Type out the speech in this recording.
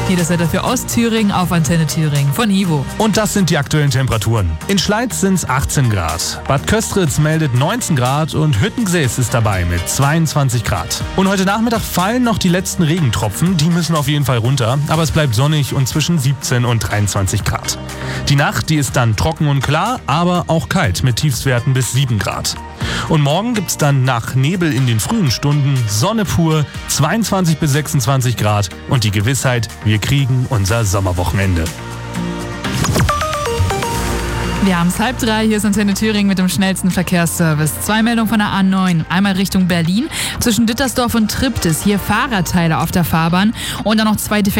Hier das Wetter für Ostthüringen auf Antenne Thüringen von Ivo. Und das sind die aktuellen Temperaturen. In Schleiz sind es 18 Grad. Bad Köstritz meldet 19 Grad und Hüttengesäß ist dabei mit 22 Grad. Und heute Nachmittag fallen noch die letzten Regentropfen. Die müssen auf jeden Fall runter. Aber es bleibt sonnig und zwischen 17 und 23 Grad. Die Nacht, die ist dann trocken und klar, aber auch kalt mit Tiefstwerten bis 7 Grad. Und morgen gibt es dann nach Nebel in den frühen Stunden Sonne pur, 22 bis 26 Grad und die Gewissheit, wir kriegen unser Sommerwochenende. Wir haben es 2:30, hier ist Antenne Thüringen mit dem schnellsten Verkehrsservice. 2 Meldungen von der A9, einmal Richtung Berlin, zwischen Dittersdorf und Triptis, hier Fahrradteile auf der Fahrbahn und dann noch 2 defekte